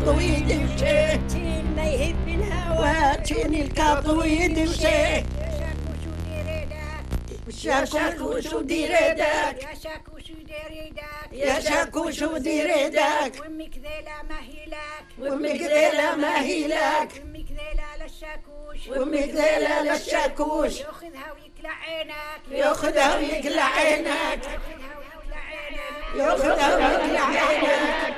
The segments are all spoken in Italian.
الكاظويد وشي ما يهب الهوى واتيني الكاظويد وشي يا شاكوش ودير يدك يا شاكوش ودير يدك يا شاكوش ودير يدك وامك ذيلا ما هي لك وامك ذيلا ما هي لك وامك ذيلا للشاكوش وامك ذيلا للشاكوش ياخذها ويكلع عينك ياخذها ويقلع عينك ياخذها ويكلع عينك ياخذها ويقلع عينك.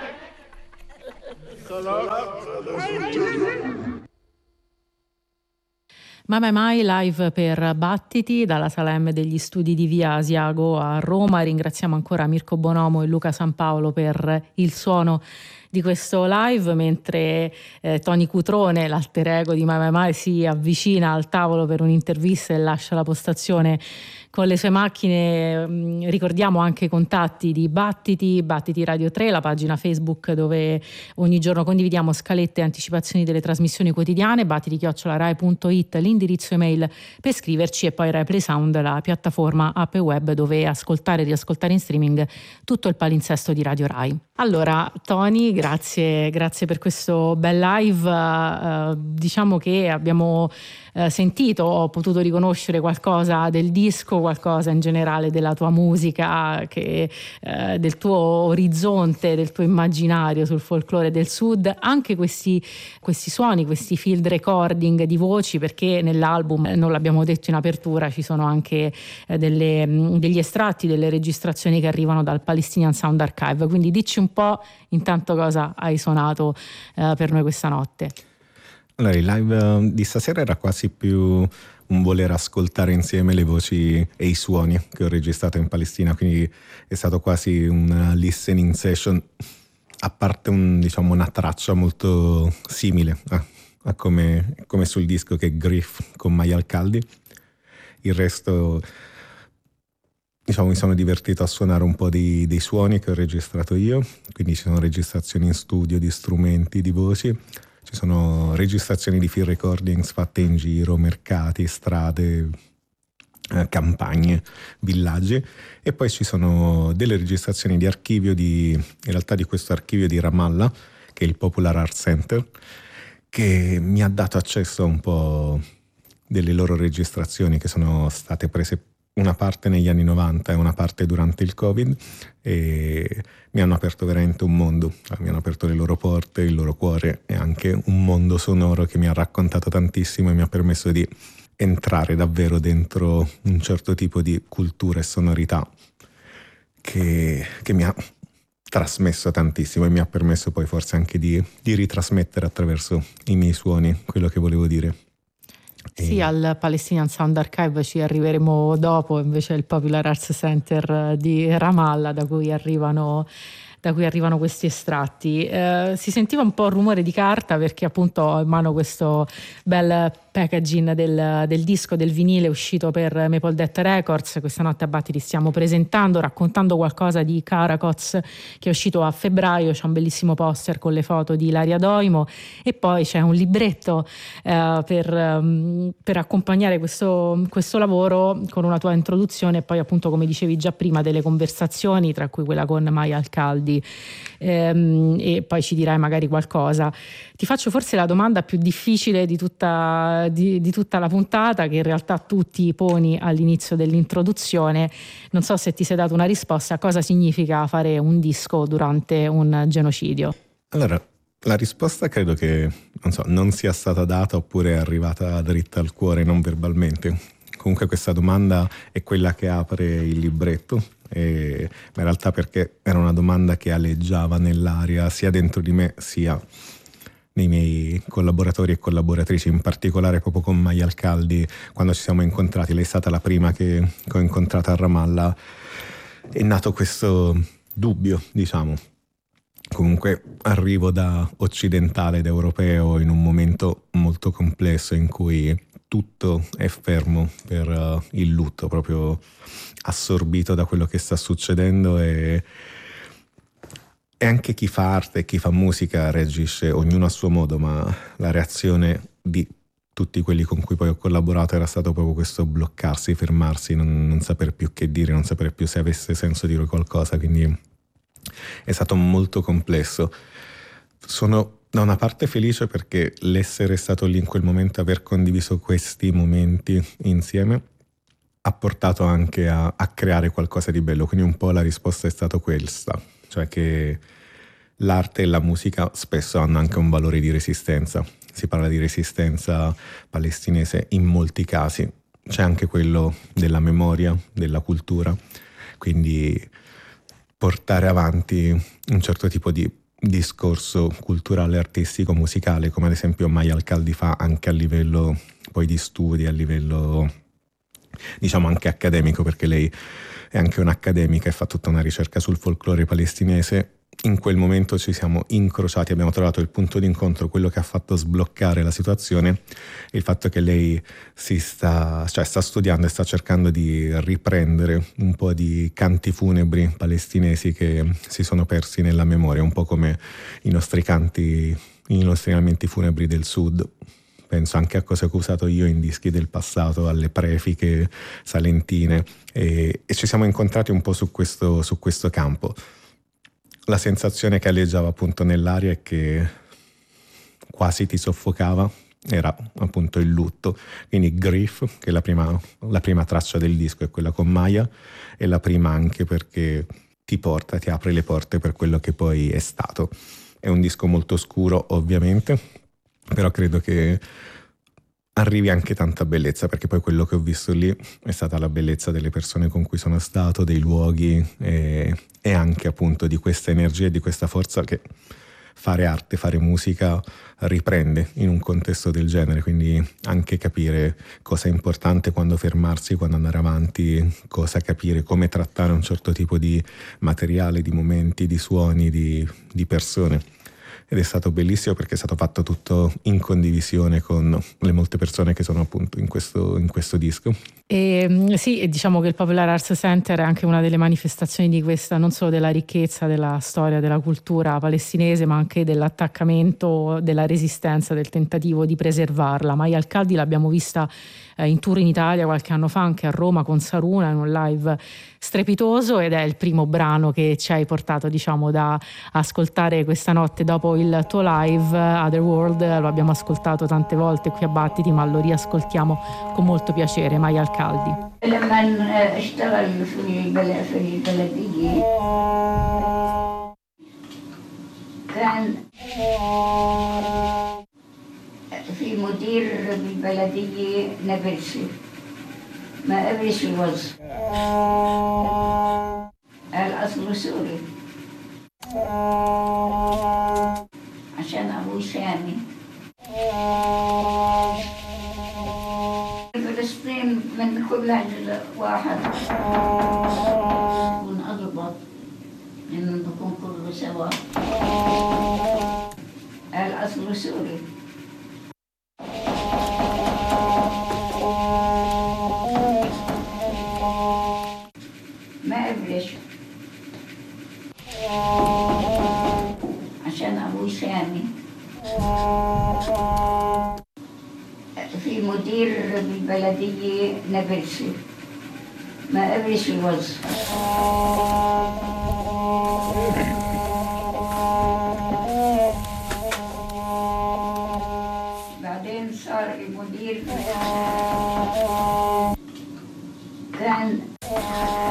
Mamma Mai live per Battiti dalla Sala M degli studi di Via Asiago a Roma. Ringraziamo ancora Mirko Bonomo e Luca San Paolo per il suono di questo live, mentre Tony Cutrone, l'alter ego di Mamma Mai, si avvicina al tavolo per un'intervista e lascia la postazione con le sue macchine. Ricordiamo anche i contatti di Battiti Radio 3, la pagina Facebook dove ogni giorno condividiamo scalette e anticipazioni delle trasmissioni quotidiane, battiti@rai.it l'indirizzo email per scriverci, e poi Rai Play Sound, la piattaforma app e web dove ascoltare e riascoltare in streaming tutto il palinsesto di Radio Rai. Allora Tony, grazie per questo bel live. Diciamo che abbiamo sentito, ho potuto riconoscere qualcosa del disco, qualcosa in generale della tua musica, del tuo orizzonte, del tuo immaginario sul folklore del sud, anche questi suoni, questi field recording di voci, perché nell'album, non l'abbiamo detto in apertura, ci sono anche degli estratti delle registrazioni che arrivano dal Palestinian Sound Archive, quindi dici un po' intanto cosa hai suonato per noi questa notte. Allora, il live di stasera era quasi più un voler ascoltare insieme le voci e i suoni che ho registrato in Palestina, quindi è stato quasi una listening session, a parte una traccia molto simile a come sul disco che è Griff con Maya Alcaldi. Il resto, mi sono divertito a suonare un po' dei suoni che ho registrato io, quindi ci sono registrazioni in studio di strumenti, di voci. Ci sono registrazioni di field recordings fatte in giro, mercati, strade, campagne, villaggi, e poi ci sono delle registrazioni di archivio in realtà di questo archivio di Ramallah, che è il Popular Art Center, che mi ha dato accesso a un po' delle loro registrazioni che sono state prese una parte negli anni 90 e una parte durante il Covid, e mi hanno aperto veramente un mondo, mi hanno aperto le loro porte, il loro cuore, e anche un mondo sonoro che mi ha raccontato tantissimo e mi ha permesso di entrare davvero dentro un certo tipo di cultura e sonorità che mi ha trasmesso tantissimo e mi ha permesso poi forse anche di ritrasmettere attraverso i miei suoni quello che volevo dire. Sì, al Palestinian Sound Archive ci arriveremo dopo, invece il Popular Arts Center di Ramallah da cui arrivano questi estratti. Si sentiva un po' il rumore di carta perché appunto ho in mano questo bel packaging del disco, del vinile uscito per Maple Death Records. Questa notte a Battiti stiamo raccontando qualcosa di Karakoz, che è uscito a febbraio. C'è un bellissimo poster con le foto di Ilaria Doimo e poi c'è un libretto per accompagnare questo lavoro, con una tua introduzione e poi appunto, come dicevi già prima, delle conversazioni, tra cui quella con Maya Alcaldi, e poi ci dirai magari qualcosa. Ti faccio forse la domanda più difficile di tutta la puntata, che in realtà tu ti poni all'inizio dell'introduzione. Non so se ti sei dato una risposta a cosa significa fare un disco durante un genocidio. Allora, la risposta credo che non sia stata data oppure è arrivata dritta al cuore, non verbalmente. Comunque questa domanda è quella che apre il libretto, ma in realtà perché era una domanda che aleggiava nell'aria sia dentro di me sia nei miei collaboratori e collaboratrici, in particolare proprio con Maya Alcaldi. Quando ci siamo incontrati, lei è stata la prima che ho incontrato a Ramallah, è nato questo dubbio, Comunque arrivo da occidentale ed europeo in un momento molto complesso in cui tutto è fermo per il lutto, proprio assorbito da quello che sta succedendo, e anche chi fa arte e chi fa musica reagisce ognuno a suo modo, ma la reazione di tutti quelli con cui poi ho collaborato era stato proprio questo bloccarsi, fermarsi, non saper più che dire, non sapere più se avesse senso dire qualcosa, quindi è stato molto complesso. Sono Da una parte felice perché l'essere stato lì in quel momento, aver condiviso questi momenti insieme, ha portato anche a creare qualcosa di bello. Quindi un po' la risposta è stata questa, cioè che l'arte e la musica spesso hanno anche un valore di resistenza. Si parla di resistenza palestinese in molti casi, c'è anche quello della memoria, della cultura, quindi portare avanti un certo tipo di discorso culturale, artistico, musicale, come ad esempio Maya Alcaldi fa anche a livello poi di studi, a livello diciamo anche accademico, perché lei è anche un'accademica e fa tutta una ricerca sul folklore palestinese. In quel momento ci siamo incrociati, abbiamo trovato il punto d'incontro, quello che ha fatto sbloccare la situazione, il fatto che lei sta studiando e sta cercando di riprendere un po' di canti funebri palestinesi che si sono persi nella memoria, un po' come i nostri lamenti funebri del sud. Penso anche a cose che ho usato io in dischi del passato, alle prefiche salentine, e ci siamo incontrati un po' su questo campo. La sensazione che aleggiava appunto nell'aria e che quasi ti soffocava era appunto il lutto. Quindi Grief, che è la prima traccia del disco, è quella con Maya, e la prima anche perché ti apre le porte per quello che poi è stato. È un disco molto scuro ovviamente, però credo che arrivi anche tanta bellezza, perché poi quello che ho visto lì è stata la bellezza delle persone con cui sono stato, dei luoghi e anche appunto di questa energia e di questa forza che fare arte, fare musica riprende in un contesto del genere. Quindi anche capire cosa è importante, quando fermarsi, quando andare avanti, cosa capire, come trattare un certo tipo di materiale, di momenti, di suoni, di persone. Ed è stato bellissimo perché è stato fatto tutto in condivisione con le molte persone che sono appunto in questo disco. Sì, diciamo che il Popular Arts Center è anche una delle manifestazioni di questa, non solo della ricchezza della storia, della cultura palestinese, ma anche dell'attaccamento, della resistenza, del tentativo di preservarla. Maya Alcaldi l'abbiamo vista in tour in Italia qualche anno fa, anche a Roma con Saruna, in un live strepitoso, ed è il primo brano che ci hai portato, diciamo, da ascoltare questa notte dopo il tuo live. Otherworld lo abbiamo ascoltato tante volte qui a Battiti, ma lo riascoltiamo con molto piacere. Maya Alcaldi. لما اشتغل في البلدية كان في مدير بالبلدية نابلسي، ما قبلش الوظف، قال أصله سوري عشان أبوي سامي. فلسطين من كل لهجة واحد نكون أضبط إنه نكون كله سوا. قال أصله سوري. ما قبلش عشان أبوي سامي. في مدير بالبلدية نابلسي، ما قبلش الوظف،